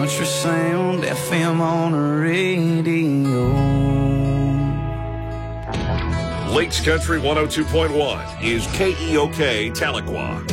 country sound, FM on the radio. Lakes Country 102.1 is KEOK Tahlequah.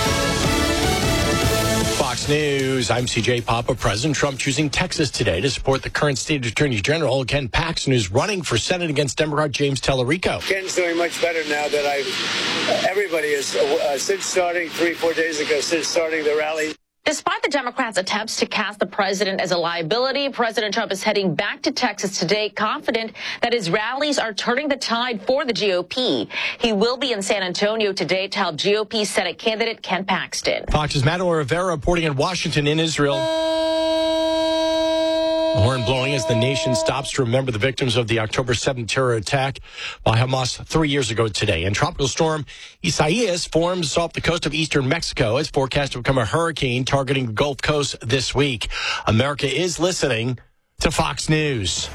Fox News, I'm CJ Papa. President Trump choosing Texas today to support the current state attorney general, Ken Paxton, who's running for Senate against Democrat James Tallarico. Ken's doing much better now that everybody is, since starting 3-4 days ago, since starting the rally. Despite the Democrats' attempts to cast the president as a liability, President Trump is heading back to Texas today, confident that his rallies are turning the tide for the GOP. He will be in San Antonio today to help GOP Senate candidate Ken Paxton. Fox's Madeline Rivera reporting in Washington in Israel. The horn blowing as the nation stops to remember the victims of the October 7th terror attack by Hamas 3 years ago today. And tropical storm Isaias forms off the coast of eastern Mexico. It's forecast to become a hurricane targeting the Gulf Coast this week. America is listening to Fox News.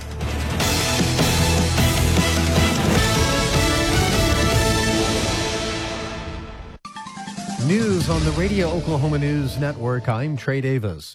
News on the Radio Oklahoma News Network. I'm Trey Davis.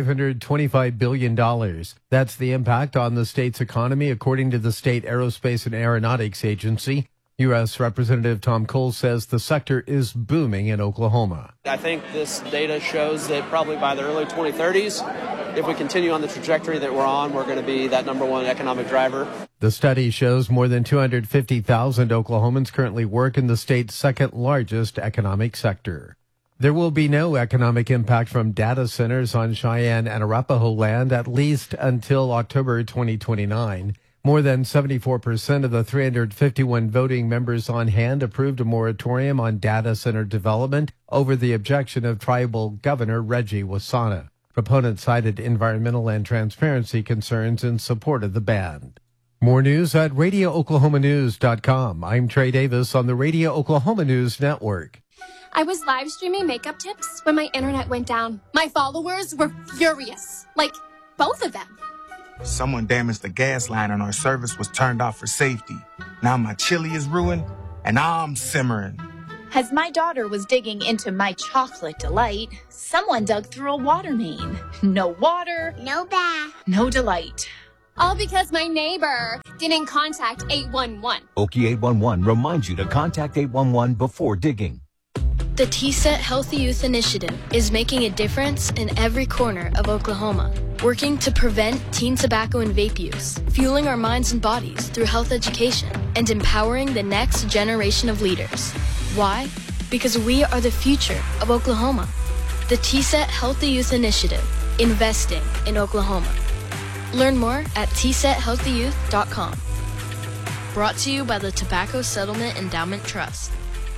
$525 billion. That's the impact on the state's economy, according to the State Aerospace and Aeronautics Agency. U.S. Representative Tom Cole says the sector is booming in Oklahoma. I think this data shows that probably by the early 2030s, if we continue on the trajectory that we're on, we're going to be that number one economic driver. The study shows more than 250,000 Oklahomans currently work in the state's second largest economic sector. There will be no economic impact from data centers on Cheyenne and Arapaho land at least until October 2029. More than 74% of the 351 voting members on hand approved a moratorium on data center development over the objection of tribal Governor Reggie Wasana. Proponents cited environmental and transparency concerns in support of the ban. More news at RadioOklahomaNews.com. I'm Trey Davis on the Radio Oklahoma News Network. I was live streaming makeup tips when my internet went down. My followers were furious. Like, both of them. Someone damaged the gas line and our service was turned off for safety. Now my chili is ruined and I'm simmering. As my daughter was digging into my chocolate delight, someone dug through a water main. No water, No bath. no delight. All because my neighbor didn't contact 811. Okie 811 reminds you to contact 811 before digging. The TSET Healthy Youth Initiative is making a difference in every corner of Oklahoma, working to prevent teen tobacco and vape use, fueling our minds and bodies through health education, and empowering the next generation of leaders. Why? Because we are the future of Oklahoma. The TSET Healthy Youth Initiative, investing in Oklahoma. Learn more at tsethealthyyouth.com. Brought to you by the Tobacco Settlement Endowment Trust.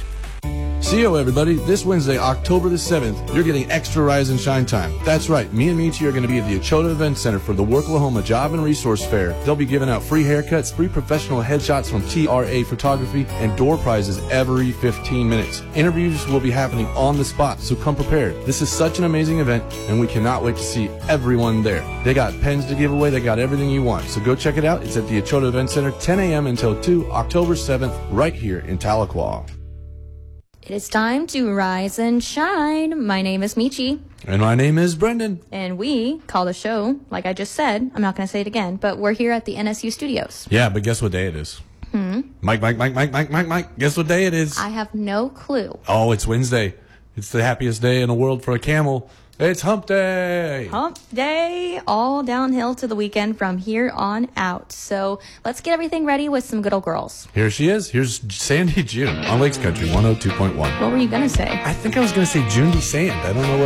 CEO, everybody. This Wednesday, October the 7th, you're getting extra Rise and Shine time. That's right. Me and Michi are going to be at the Ochota Event Center for the Worklahoma Job and Resource Fair. They'll be giving out free haircuts, free professional headshots from TRA Photography, and door prizes every 15 minutes. Interviews will be happening on the spot, so come prepared. This is such an amazing event, and we cannot wait to see everyone there. They got pens to give away. They got everything you want. So go check it out. It's at the Ochota Event Center, 10 a.m. until 2, October 7th, right here in Tahlequah. It is time to rise and shine. My name is Michi. And my name is Brendan. And we call the show, like I just said, I'm not going to say it again, but we're here at the NSU studios. Yeah, but guess what day it is? Mike. Guess what day it is? I have no clue. Oh, it's Wednesday. It's the happiest day in the world for a camel. It's Hump Day. Hump Day, all downhill to the weekend from here on out. So let's get everything ready with some good old girls. Here she is. Here's Sandy June on Lakes Country 102.1. What were you going to say? I think I was going to say June D. Sand. I don't know what.